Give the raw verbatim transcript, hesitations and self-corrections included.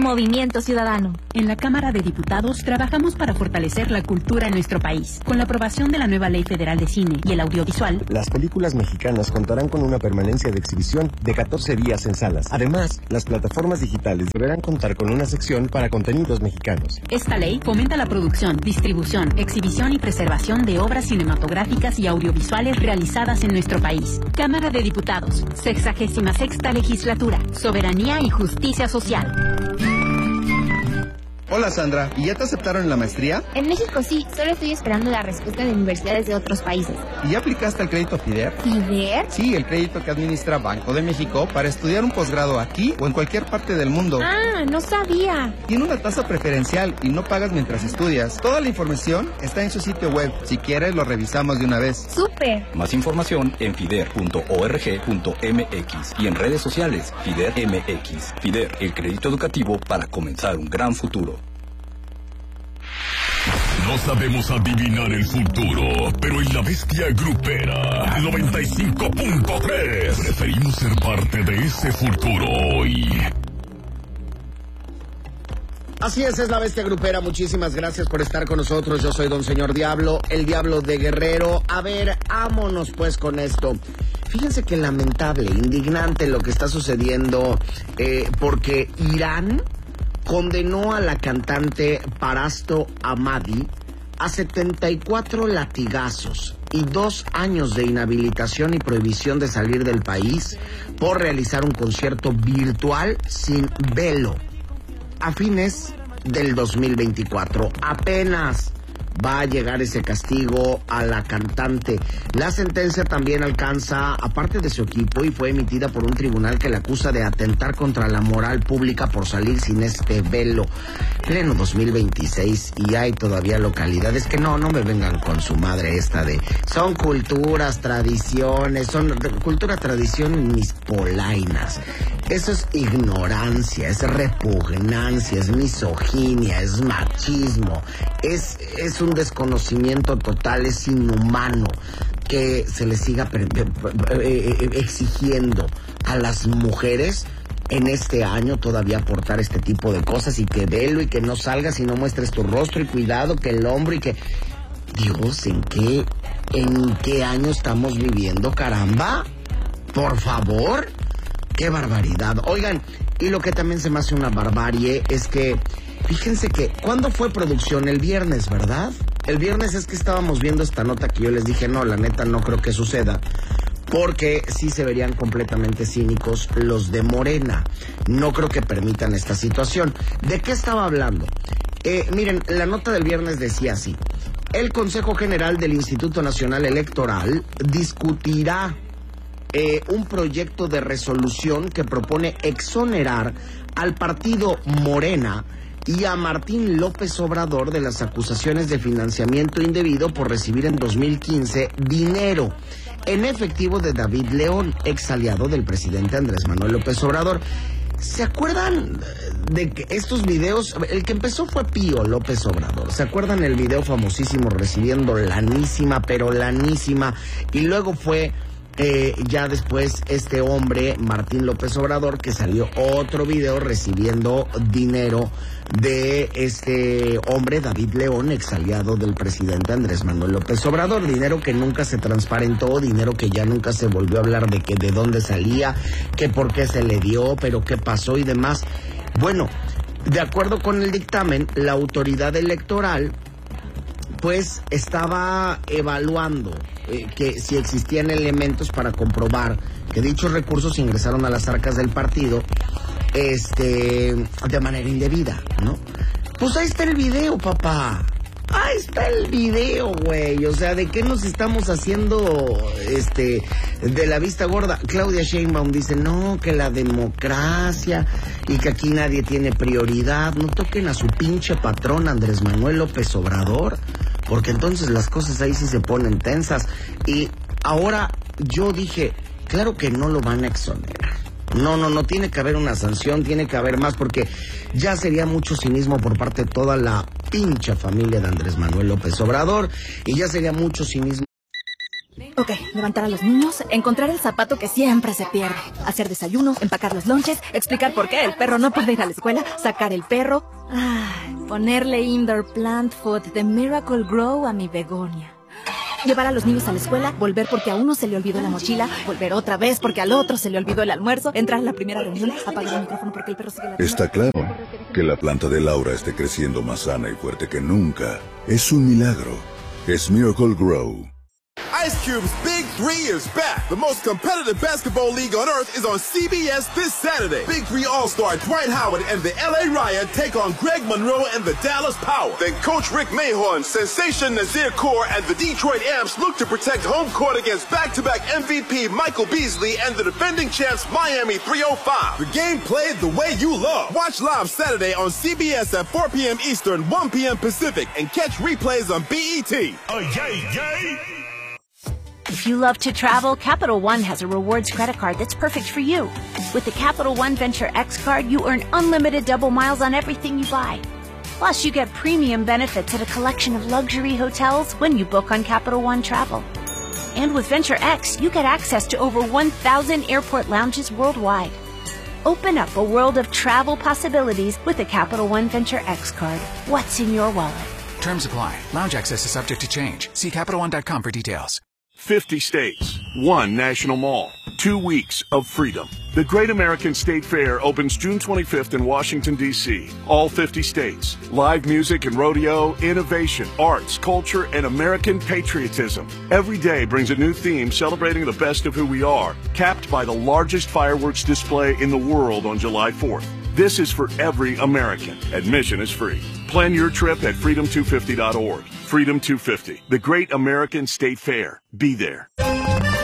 Movimiento Ciudadano. En la Cámara de Diputados trabajamos para fortalecer la cultura en nuestro país. Con la aprobación de la nueva Ley Federal de Cine y el Audiovisual, las películas mexicanas contarán con una permanencia de exhibición de catorce días en salas. Además, las plataformas digitales deberán contar con una sección para contenidos mexicanos. Esta ley fomenta la producción, distribución, exhibición y preservación de obras cinematográficas y audiovisuales realizadas en nuestro país. Cámara de Diputados, sexagésima sexta Legislatura, Soberanía y Justicia Social. Hola Sandra, ¿y ya te aceptaron en la maestría? En México sí, solo estoy esperando la respuesta de universidades de otros países. ¿Y ya aplicaste al crédito FIDER? ¿FIDER? Sí, el crédito que administra Banco de México para estudiar un posgrado aquí o en cualquier parte del mundo. Ah, no sabía. Tiene una tasa preferencial y no pagas mientras estudias. Toda la información está en su sitio web. Si quieres, lo revisamos de una vez. ¡Súper! Más información en fider punto org punto mx y en redes sociales FIDER M X. FIDER, el crédito educativo para comenzar un gran futuro. No sabemos adivinar el futuro, pero en la bestia grupera noventa y cinco punto tres preferimos ser parte de ese futuro hoy. Así es, es la bestia grupera. Muchísimas gracias por estar con nosotros. Yo soy Don Señor Diablo, el Diablo de Guerrero. A ver, vámonos pues con esto. Fíjense que lamentable, indignante lo que está sucediendo, eh, porque Irán condenó a la cantante Parasto Amadi a setenta y cuatro latigazos y dos años de inhabilitación y prohibición de salir del país por realizar un concierto virtual sin velo a fines del dos mil veinticuatro. Apenas va a llegar ese castigo a la cantante. La sentencia también alcanza a parte de su equipo y fue emitida por un tribunal que la acusa de atentar contra la moral pública por salir sin este velo. Pleno dos mil veintiséis y hay todavía localidades que no, no me vengan con su madre esta de son culturas, tradiciones, son cultura, tradición, mis polainas. Eso es ignorancia, es repugnancia, es misoginia, es machismo, es, es un desconocimiento total, es inhumano que se le siga exigiendo a las mujeres en este año todavía aportar este tipo de cosas y que velo y que no salgas y no muestres tu rostro y cuidado que el hombro y que... Dios, ¿en qué, en qué año estamos viviendo, caramba? Por favor... ¡Qué barbaridad! Oigan, y lo que también se me hace una barbarie es que, fíjense que, ¿cuándo fue producción? El viernes, ¿verdad? El viernes es que estábamos viendo esta nota que yo les dije, no, la neta no creo que suceda, porque sí se verían completamente cínicos los de Morena. No creo que permitan esta situación. ¿De qué estaba hablando? Eh, miren, la nota del viernes decía así: el Consejo General del Instituto Nacional Electoral discutirá Eh, un proyecto de resolución que propone exonerar al partido Morena y a Martín López Obrador de las acusaciones de financiamiento indebido por recibir en dos mil quince dinero en efectivo de David León, ex aliado del presidente Andrés Manuel López Obrador. ¿Se acuerdan de que estos videos? El que empezó fue Pío López Obrador. ¿Se acuerdan el video famosísimo recibiendo lanísima, pero lanísima? Y luego fue... Eh, ya después este hombre, Martín López Obrador, que salió otro video recibiendo dinero de este hombre, David León, ex aliado del presidente Andrés Manuel López Obrador. Dinero que nunca se transparentó, dinero que ya nunca se volvió a hablar de que de dónde salía, que por qué se le dio, pero qué pasó y demás. Bueno, de acuerdo con el dictamen, la autoridad electoral pues estaba evaluando eh, que si existían elementos para comprobar que dichos recursos ingresaron a las arcas del partido este de manera indebida, ¿no? Pues ahí está el video, papá. Ahí está el video, güey. O sea, ¿de qué nos estamos haciendo este de la vista gorda? Claudia Sheinbaum dice, no, que la democracia y que aquí nadie tiene prioridad. No toquen a su pinche patrón Andrés Manuel López Obrador, porque entonces las cosas ahí sí se ponen tensas. Y ahora yo dije, claro que no lo van a exonerar. No, no, no, tiene que haber una sanción, tiene que haber más, porque ya sería mucho cinismo por parte de toda la pincha familia de Andrés Manuel López Obrador, y ya sería mucho cinismo. Ok, levantar a los niños, encontrar el zapato que siempre se pierde, hacer desayuno, empacar los lonches, explicar por qué el perro no puede ir a la escuela, sacar el perro, ah, ponerle indoor plant food de Miracle Grow a mi begonia. Llevar a los niños a la escuela, volver porque a uno se le olvidó la mochila, volver otra vez porque al otro se le olvidó el almuerzo, entrar a la primera reunión, apagar el micrófono porque el perro sigue la... Está claro que la planta de Laura esté creciendo más sana y fuerte que nunca. Es un milagro. Es Miracle Grow. Ice Cube's Big Three is back. The most competitive basketball league on earth is on C B S this Saturday. Big Three All-Star Dwight Howard and the L A Riot take on Greg Monroe and the Dallas Power. Then Coach Rick Mahorn, Sensation Nazir Kaur, and the Detroit Amps look to protect home court against back-to-back M V P Michael Beasley and the defending champs Miami three oh five. The game played the way you love. Watch live Saturday on C B S at four p.m. Eastern, one p.m. Pacific, and catch replays on B E T. Oh, yay, yay! If you love to travel, Capital One has a rewards credit card that's perfect for you. With the Capital One Venture X card, you earn unlimited double miles on everything you buy. Plus, you get premium benefits at a collection of luxury hotels when you book on Capital One Travel. And with Venture X, you get access to over one thousand airport lounges worldwide. Open up a world of travel possibilities with the Capital One Venture X card. What's in your wallet? Terms apply. Lounge access is subject to change. See Capital One dot com for details. fifty states, one national mall, two weeks of freedom. The Great American State Fair opens June twenty-fifth in Washington, D C All fifty states. Live music and rodeo, innovation, arts, culture, and American patriotism. Every day brings a new theme celebrating the best of who we are, capped by the largest fireworks display in the world on July fourth. This is for every American. Admission is free. Plan your trip at freedom two fifty dot org. Freedom two fifty, the Great American State Fair. Be there.